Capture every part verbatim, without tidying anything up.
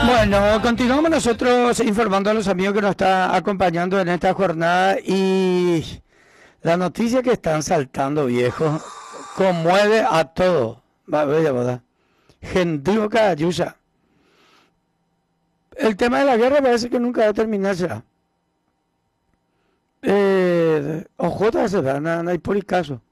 Bueno, continuamos nosotros informando a los amigos que nos están acompañando en esta jornada y la noticia que están saltando, viejo, conmueve a todo. Va, bella boda. Gentío Cayusa. El tema de la guerra parece que nunca va a terminarse. Eh, Ojota se va, no, no hay por el caso.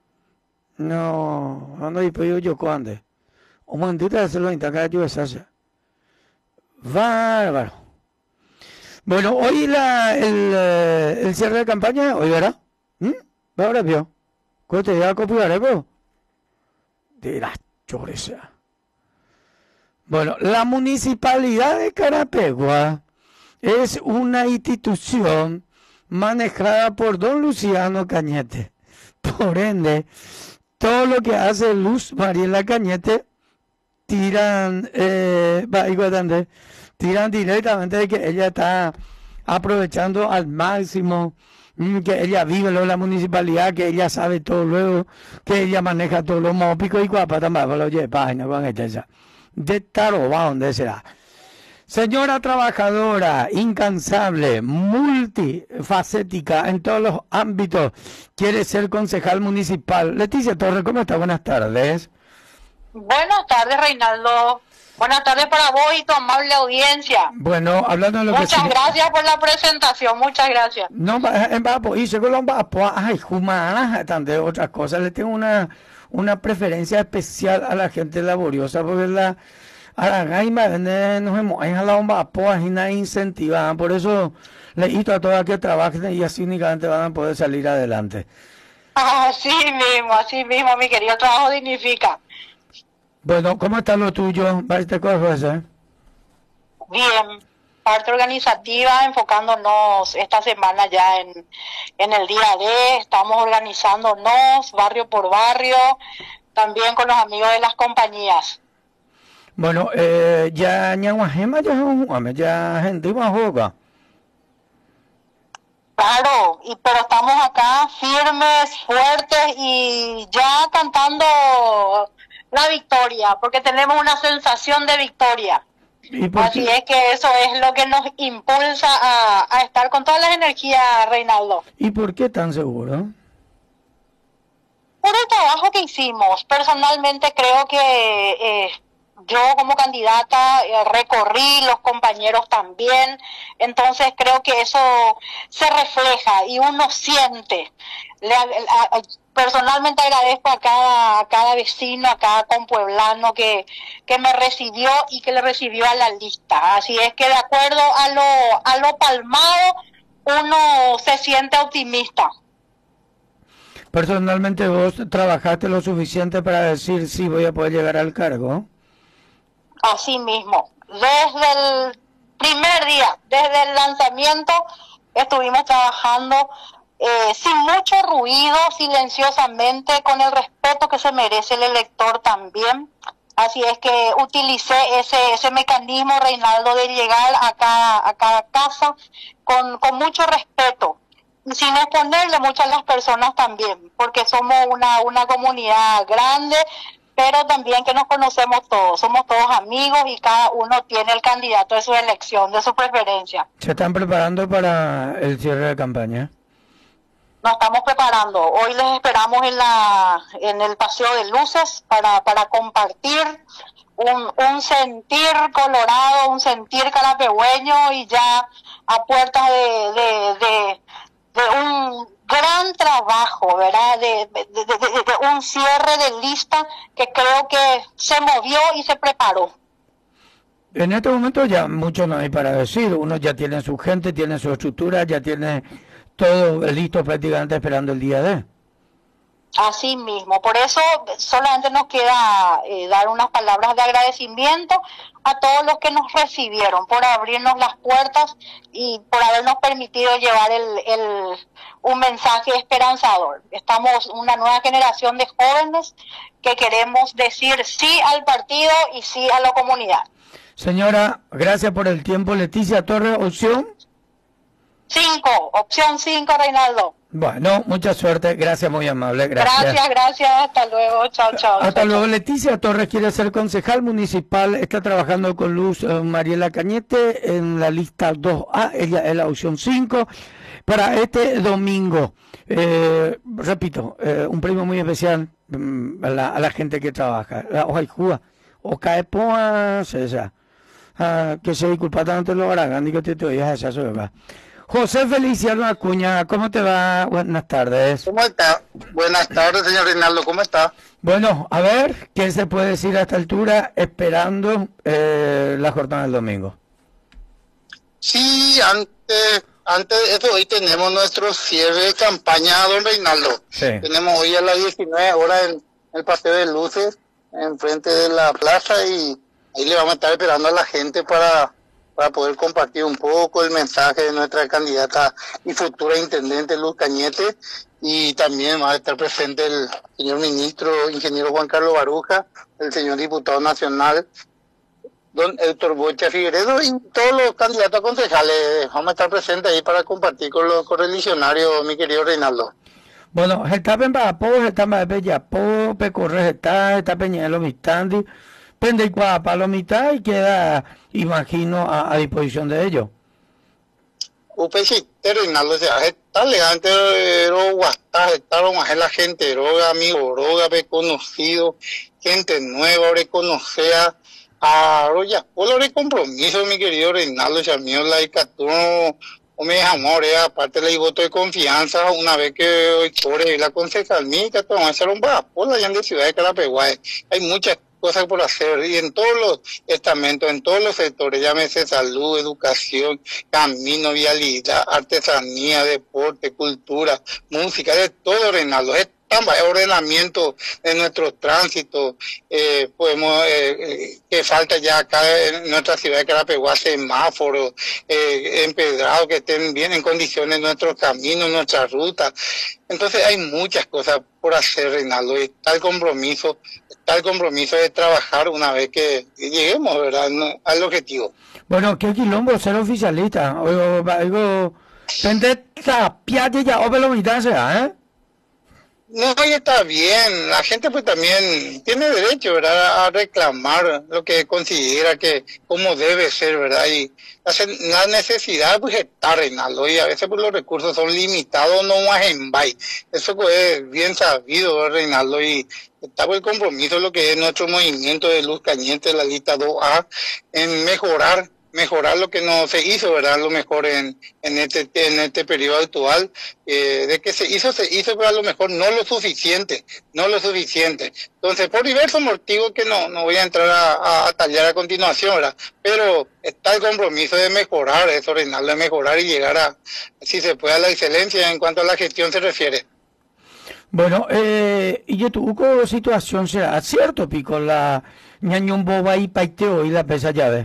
No, no hay por yo cuando. O mandita se lo intenta yo esa. Bárbaro. Bueno, hoy la, el, el cierre de campaña, hoy verá. ¿Mm? Ahora vio. ¿Cómo te llega a copiar algo? De la choreza. Bueno, la municipalidad de Carapegua es una institución manejada por don Luciano Cañete. Por ende, todo lo que hace Luz Mariela Cañete tiran, eh, tiran directamente de que ella está aprovechando al máximo, que ella vive en la municipalidad, que ella sabe todo luego, que ella maneja todo lo mópico y guapa también, lo oye, página con esta, de taroba, ¿dónde será? Señora trabajadora, incansable, multifacética en todos los ámbitos, quiere ser concejal municipal. Leticia Torres, ¿cómo está? Buenas tardes. Buenas tardes, Reinaldo. Buenas tardes para vos y tu amable audiencia. Bueno, hablando de lo muchas que... Muchas gracias por la presentación, muchas gracias. No, en Bapo, y según los Bapo, ay, humanas, tantas otras cosas, le tengo una, una preferencia especial a la gente laboriosa, porque la... A la gaima nos hemos jalado Bapo, y nadie incentiva, por eso le invito a todas que trabajen y así únicamente van a poder salir adelante. Así mismo, así mismo, mi querido, el trabajo dignifica. Bueno, ¿cómo está lo tuyo? ¿Te acuerdas, eh? Bien, parte organizativa, enfocándonos esta semana ya en, en el día D, estamos organizándonos barrio por barrio, también con los amigos de las compañías. Bueno, eh, ya ñaguajema ya es ya gente más joga. Claro, y, pero estamos acá firmes, fuertes y ya cantando la victoria, porque tenemos una sensación de victoria. Así es que eso es lo que nos impulsa a, a estar con todas las energías, Reinaldo. ¿Y por qué tan seguro? Por el trabajo que hicimos. Personalmente creo que eh, yo como candidata eh, recorrí, los compañeros también, entonces creo que eso se refleja y uno siente. Le, a, a, personalmente agradezco a cada, a cada vecino, a cada compueblano que, que me recibió y que le recibió a la lista. Así es que de acuerdo a lo, a lo palmado, uno se siente optimista. Personalmente, ¿vos trabajaste lo suficiente para decir sí voy a poder llegar al cargo? Así mismo. Desde el primer día, desde el lanzamiento, estuvimos trabajando eh, sin mucho ruido, silenciosamente, con el respeto que se merece el elector también. Así es que utilicé ese ese mecanismo, Reinaldo, de llegar a cada, a cada casa con, con mucho respeto. Sin exponerle mucho a las personas también, porque somos una, una comunidad grande, pero también que nos conocemos todos, somos todos amigos y cada uno tiene el candidato de su elección, de su preferencia. ¿Se están preparando para el cierre de campaña? Nos estamos preparando. Hoy les esperamos en la en el Paseo de Luces para, para compartir un, un sentir colorado, un sentir carapegüeño y ya a puertas de... de, de de un gran trabajo, ¿verdad? De, de, de, de, de un cierre de lista que creo que se movió y se preparó. En este momento ya mucho no hay para decir. Uno ya tiene su gente, tiene su estructura, ya tiene todo listo prácticamente esperando el día de. Así mismo, por eso solamente nos queda eh, dar unas palabras de agradecimiento a todos los que nos recibieron, por abrirnos las puertas y por habernos permitido llevar el, el un mensaje esperanzador. Estamos una nueva generación de jóvenes que queremos decir sí al partido y sí a la comunidad. Señora, gracias por el tiempo. Leticia Torres, opción cinco, opción cinco, Reinaldo. Bueno, mucha suerte, gracias, muy amable, gracias. Gracias, gracias, hasta luego, chao, chao. Hasta chao, luego. chao. Leticia Torres quiere ser concejal municipal, está trabajando con Luz eh, Mariela Cañete en la lista dos A, ella es la opción cinco, para este domingo. Eh, repito, eh, un premio muy especial mm, a, la, a la gente que trabaja. La hoja y juga, o cae poa, César. Ah, que se disculpa tanto lo harán, digo te te esa soga. José Feliciano Acuña, ¿cómo te va? Buenas tardes. ¿Cómo está? Buenas tardes, señor Reinaldo, ¿cómo está? Bueno, a ver, ¿qué se puede decir a esta altura esperando eh, la jornada del domingo? Sí, antes, antes de eso, hoy tenemos nuestro cierre de campaña, don Reinaldo. Sí. Tenemos hoy a las diecinueve horas en el Paseo de Luces, enfrente de la plaza, y ahí le vamos a estar esperando a la gente para... para poder compartir un poco el mensaje de nuestra candidata y futura intendente Luz Cañete, y también va a estar presente el señor ministro, ingeniero Juan Carlos Baruja, el señor diputado nacional, don Héctor Bocha Figueredo, y todos los candidatos a concejales. Vamos a estar presentes ahí para compartir con los correligionarios, mi querido Reinaldo. Bueno, está en Bapo, está en Bellapo, Pecorre, está, está Peñalo, Mistandi, Pende y Palomita, y queda, imagino, a, a disposición de ellos. Usted sí, Reinaldo, o sea, está elegante, pero guastá, está más la gente, roga, amigo, roga, reconocido, gente nueva, reconocida, a roya, por de compromiso, mi querido Reinaldo, o sea, mío, la icaturo, o me amor, eh, aparte le voto de confianza, una vez que hoy corre la concejalía, que vamos a hacer un vapo, allá en la ciudad de Carapeguay, hay muchas cosas por hacer, y en todos los estamentos, en todos los sectores, llámese salud, educación, camino, vialidad, artesanía, deporte, cultura, música, de todo, Reinaldo. Es tan bajo ordenamiento de nuestro tránsito, eh, podemos, eh, eh, que falta ya acá en nuestra ciudad de Carapeguá, semáforos, eh, empedrados, que estén bien en condiciones nuestros caminos, nuestras rutas. Entonces hay muchas cosas por hacer, Reinaldo, y está el compromiso, está el compromiso de trabajar una vez que lleguemos, ¿verdad?, al objetivo. Bueno, qué quilombo ser oficialista. Oigo, oigo, pende tapiate ya, o lo mitad sea, ¿eh? No, y está bien, la gente pues también tiene derecho, ¿verdad?, a reclamar lo que considera que como debe ser, ¿verdad? Y la necesidad pues está, Reinaldo, y a veces pues los recursos son limitados, no más en bay. Eso pues es bien sabido, Reinaldo, y está por el compromiso de lo que es nuestro movimiento de Luz Cañete, la lista dos A, en mejorar mejorar lo que no se hizo, ¿verdad?, lo mejor en, en este en este periodo actual, eh, de que se hizo, se hizo, pero a lo mejor no lo suficiente, no lo suficiente. Entonces, por diversos motivos que no, no voy a entrar a, a, a tallar a continuación, ¿verdad?, pero está el compromiso de mejorar eso, Reinaldo, de mejorar y llegar a, si se puede, a la excelencia en cuanto a la gestión se refiere. Bueno, eh, y yo tuve situación, será cierto, Pico, la ñañón boba y paiteo y la pesa llave.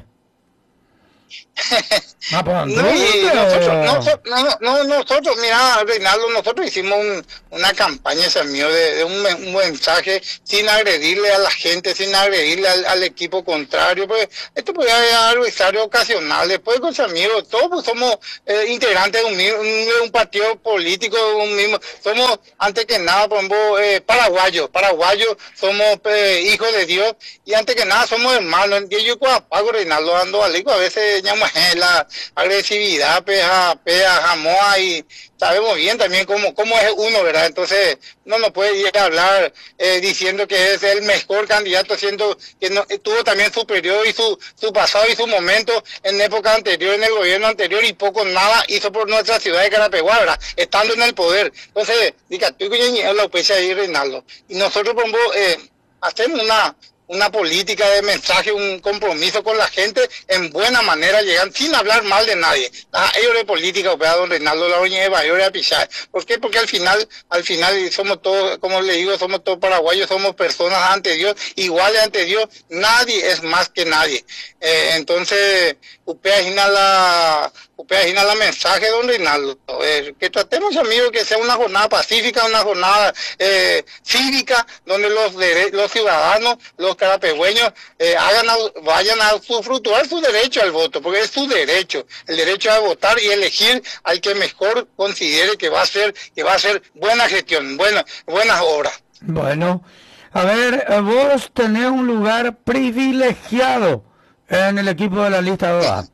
Ah, pues, no, y nosotros, nosotros, no, no, nosotros, mira, Reinaldo, nosotros hicimos un, una campaña, ese mío, de, de un, un mensaje sin agredirle a la gente, sin agredirle al, al equipo contrario, pues esto puede haber adversarios ocasionales, pues con sus amigos, todos pues, somos eh, integrantes de un, de un partido político, un mismo, somos, antes que nada, por ejemplo, eh, paraguayos, paraguayos, somos eh, hijos de Dios, y antes que nada somos hermanos. Y yo cuando apago, Reinaldo, ando alico, a veces llamo la agresividad, peja, peja, jamoa, y sabemos bien también cómo, cómo es uno, ¿verdad? Entonces, no nos puede ir a hablar eh, diciendo que es el mejor candidato, siendo que no, tuvo también su periodo y su, su pasado y su momento en época anterior, en el gobierno anterior, y poco nada hizo por nuestra ciudad de Carapeguá, ¿verdad?, estando en el poder. Entonces, diga, tú y yo la pese ahí, Reinaldo. Y nosotros, por ejemplo, eh, hacemos una... una política de mensaje, un compromiso con la gente, en buena manera llegan, sin hablar mal de nadie. Ah, ellos de política, operado don Reinaldo La Oñeva, ellos de Pichar. ¿Por qué? Porque al final, al final somos todos, como le digo, somos todos paraguayos, somos personas ante Dios, iguales ante Dios, nadie es más que nadie. Eh, entonces, upea la, Opera la mensaje, don Reinaldo, eh, que tratemos, amigos, que sea una jornada pacífica, una jornada eh, cívica, donde los los ciudadanos, los carapegüeños, eh, hagan a, vayan a usufructuar su derecho al voto, porque es su derecho, el derecho a votar y elegir al que mejor considere que va a ser, que va a hacer buena gestión, buena, buenas obras. Bueno, a ver, vos tenés un lugar privilegiado en el equipo de la lista dos A.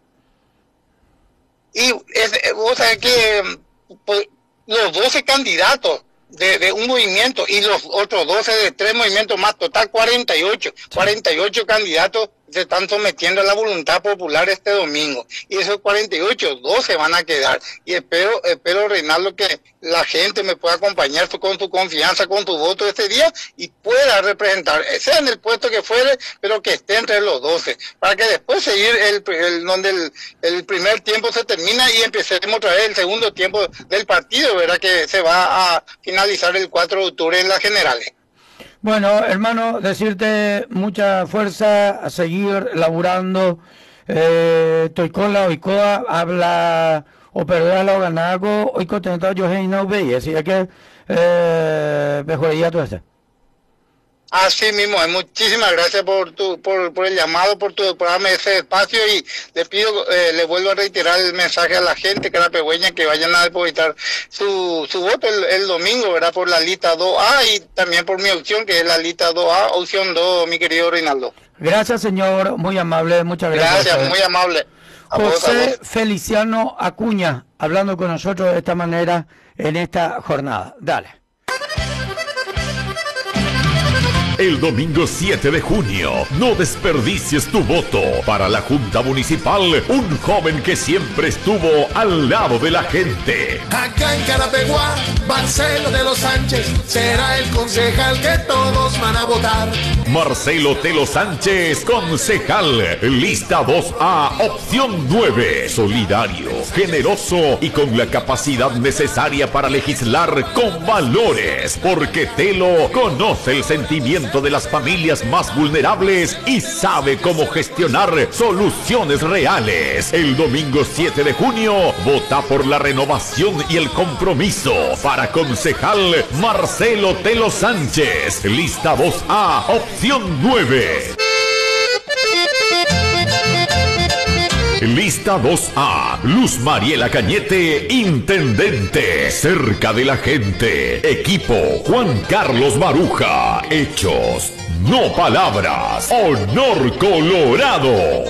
Y es, vos sabés que pues, los doce candidatos de, de un movimiento y los otros doce de tres movimientos más, total cuarenta y ocho, cuarenta y ocho candidatos se están sometiendo a la voluntad popular este domingo. Y esos cuarenta y ocho, doce van a quedar. Y espero, espero, Reinaldo, que la gente me pueda acompañar con su confianza, con su voto este día y pueda representar, sea en el puesto que fuere, pero que esté entre los doce, para que después seguir el, el donde el, el primer tiempo se termina y empecemos otra vez el segundo tiempo del partido, ¿verdad? Que se va a finalizar el cuatro de octubre en las generales. Bueno, hermano, decirte mucha fuerza, a seguir laburando. Eh, Toicola, Oicoa, habla o perderla o ganarlo, hoy contento yo en no veía, así que eh, mejoría todo esto. Así mismo, muchísimas gracias por tu, por, por el llamado, por tu por darme ese espacio y le pido, eh, le vuelvo a reiterar el mensaje a la gente carapegüeña que vayan a depositar su, su voto el, el domingo, ¿verdad? Por la lista dos A y también por mi opción, que es la lista dos A, opción dos, mi querido Reinaldo. Gracias, señor, muy amable, muchas gracias. Gracias, muy amable. A José vos, a vos. Feliciano Acuña, hablando con nosotros de esta manera en esta jornada. Dale. El domingo siete de junio, no desperdicies tu voto. Para la Junta Municipal, un joven que siempre estuvo al lado de la gente. Acá en Carapeguá, Marcelo de los Sánchez será el concejal que todos van a votar. Marcelo Telo Sánchez, concejal, lista dos A, opción nueve. Solidario, generoso y con la capacidad necesaria para legislar con valores. Porque Telo conoce el sentimiento de las familias más vulnerables y sabe cómo gestionar soluciones reales. El domingo siete de junio, vota por la renovación y el compromiso. Para concejal, Marcelo Telo Sánchez, lista dos A, opción nueve. Lista dos A, Luz Mariela Cañete, intendente, cerca de la gente. Equipo, Juan Carlos Baruja. Hechos, no palabras. Honor Colorado.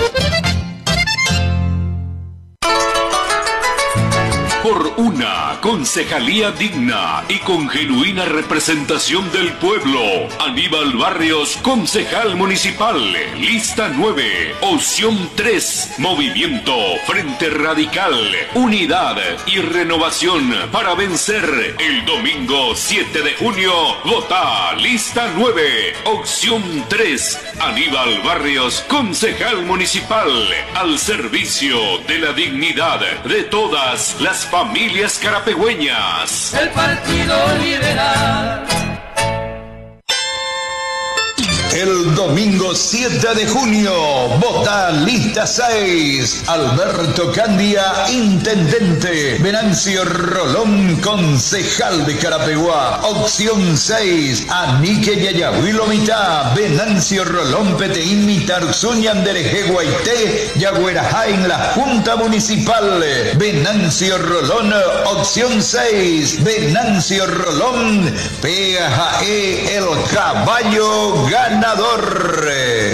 Por una concejalía digna y con genuina representación del pueblo, Aníbal Barrios, concejal municipal, lista nueve, opción tres, movimiento Frente Radical, unidad y renovación para vencer. El domingo siete de junio, vota lista nueve, opción tres, Aníbal Barrios, concejal municipal, al servicio de la dignidad de todas las familias carapegüeñas. El Partido Liberal. El domingo siete de junio, vota lista seis, Alberto Candia, intendente, Venancio Rolón, concejal de Carapeguá, opción seis, Anique Yayahuilo Mitá, Venancio Rolón, Peteín Mitar, Zuñandereje Guaité, Yagüerajá en la Junta Municipal, Venancio Rolón, opción seis, Venancio Rolón, P A E, el caballo ganador.